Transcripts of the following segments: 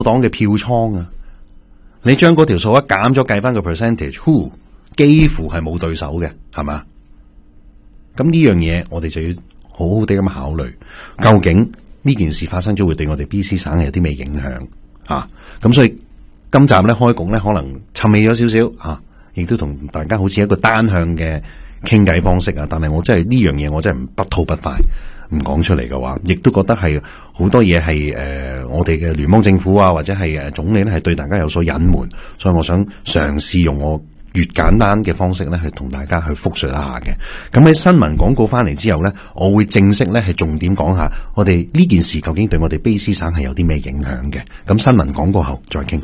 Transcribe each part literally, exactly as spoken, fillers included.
黨嘅票倉啊！你將嗰條數一減咗計翻個 percentage， 呼，幾乎係冇對手嘅，係嘛？咁呢樣嘢我哋就要好好地咁考慮，究竟呢件事發生咗會對我哋 B C 省係有啲咩影響啊？咁所以今集咧開局咧可能沉氣咗少少啊，亦都同大家好似一個單向嘅傾偈方式啊。但係我真係呢樣嘢我真係不吐不快，唔講出嚟嘅話，亦都覺得係好多嘢係誒我哋嘅聯邦政府啊或者係誒總理咧係對大家有所隱瞞，所以我想嘗試用我越簡單嘅方式咧，去同大家去複述一下嘅。咁喺新聞廣告翻嚟之後咧，我會正式咧係重點講下我哋呢件事究竟對我哋卑詩省係有啲咩影響嘅。咁新聞廣告後再傾。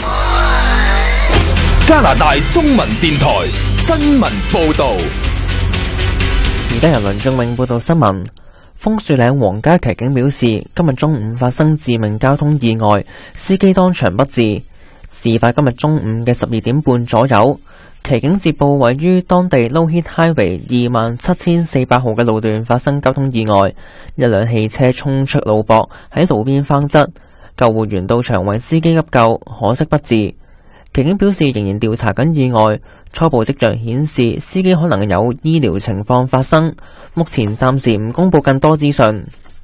加拿大中文電台新聞報道。 而家由梁仲永報道新聞。楓樹嶺皇家騎警表示，今日中午發生致命交通意外，司機當場不治。事發今日中午嘅十二點半左右，騎警接報位於當地 Lougheed Highway 二萬七千四百號嘅路段發生交通意外，一輛汽車衝出路壆喺路邊翻側，救護員到場為司機急救，可惜不治。騎警表示仍然調查緊意外，初步跡象顯示司機可能有醫療情況發生，目前暫時唔公布更多資訊。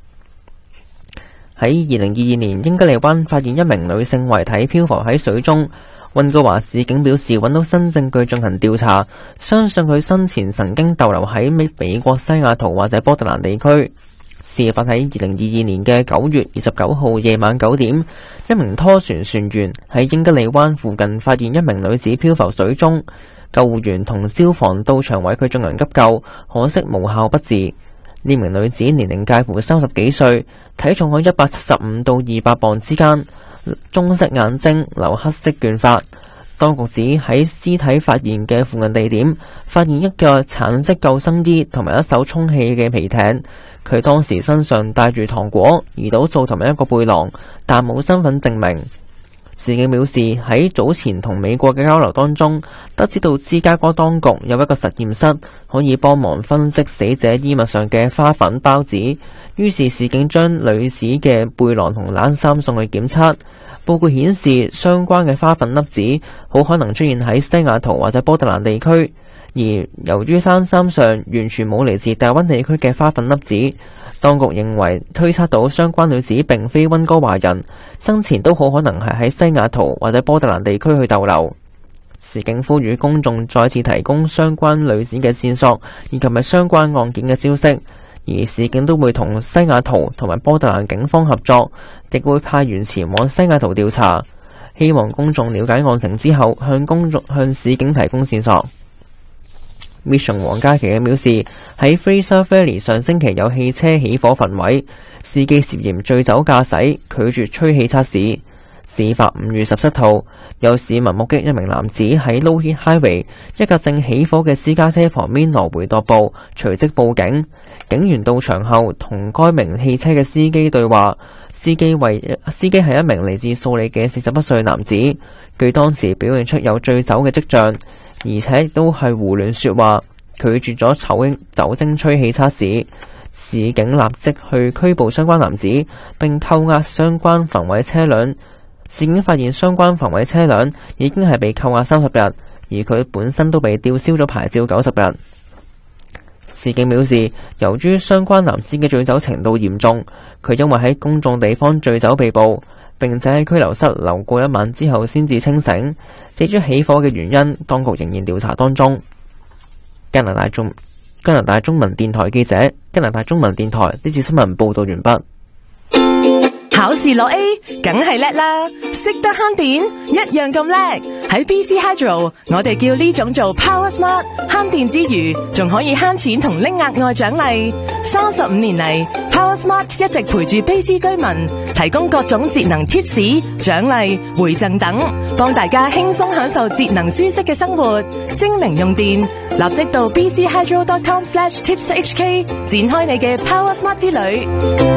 喺二零二二年，英吉利灣發現一名女性遺體漂浮喺水中。溫哥華市警表示揾到新證據進行調查，相信佢生前曾經逗留喺美美國西雅圖或者波特蘭地區。事發喺二零二二年嘅九月二十九號夜晚九點，一名拖船船員喺英吉利灣附近發現一名女子漂浮水中，救護員同消防到場為佢進行急救，可惜無效不治。呢名女子年齡介乎三十幾歲，體重喺一百七十五到二百磅之間，棕色眼睛，留黑色捲髮。當局指喺屍體發現嘅附近地點，發現一個橙色救生衣同埋一艘充氣嘅皮艇。佢當時身上帶住糖果、胰島素同埋一個背囊，但冇身份證明。事警表示喺早前同美國嘅交流當中，得知到芝加哥當局有一個實驗室可以幫忙分析死者衣物上嘅花粉孢子，於是事警將女子嘅背囊同冷衫送去檢測，報告顯示相關嘅花粉粒子好可能出現喺西雅圖或者波特蘭地區，而由於冷衫上完全冇嚟自大溫地區嘅花粉粒子，當局認為推測到相關女子並非溫哥華人，生前都好可能係喺西雅圖或者波特蘭地區去逗留。市警呼籲公眾再次提供相關女子嘅線索以及係相關案件嘅消息，而市警都會同西雅圖同埋波特蘭警方合作，亦會派員前往西雅圖調查，希望公眾了解案情之後向公眾向市警提供線索。Mission 皇家騎警表示，喺 Fraser Valley 上星期有汽車起火焚毀，司機涉嫌醉酒駕駛，拒絕吹氣測試。事發五月十七號，有市民目擊一名男子喺 Lougheed Highway 一架正起火嘅私家車旁邊來回踱步，隨即報警。警員到場後同該名汽車嘅司機對話，司機為司機係一名嚟自蘇里嘅四十一歲男子，據當時表現出有醉酒嘅跡象，而且亦都係胡亂說話，拒絕咗酒酒精吹氣測試。市警立即去拘捕相關男子，並扣押相關焚毀車輛。市警發現相關焚毀車輛已經係被扣押三十日，而佢本身都被吊銷咗牌照九十日。市警表示，由於相關男子嘅醉酒程度嚴重，佢因為喺公眾地方醉酒被捕，並且喺拘留室留過一晚之後先至清醒。至於起火嘅原因，當局仍然調查當中。加拿大中加拿大中文電台記者，加拿大中文電台呢次新聞報道完畢。 考試攞 A 梗係叻啦，識得慳電一樣咁叻。喺 B C Hydro， 我哋叫呢種做 Power Smart， 慳電之餘仲可以慳錢同拎額外獎勵。三十五年嚟 ，Power Smart 一直陪住卑詩居民，提供各種節能貼士、獎勵、回贈等，幫大家輕鬆享受節能舒適嘅生活。精明用電，立即到 b c hydro dot com slash tips h k 展開你嘅 Power Smart 之旅。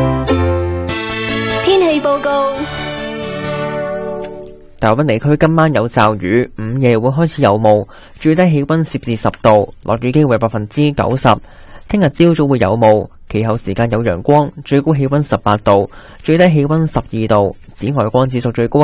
天氣報告： 大溫地區今晚有驟雨，午夜會開始有霧，最低氣溫攝氏十度，落雨機會百分之九十。聽日朝早會有霧，其後時間有陽光，最高氣溫十八度，最低氣溫十二度，紫外光指數最高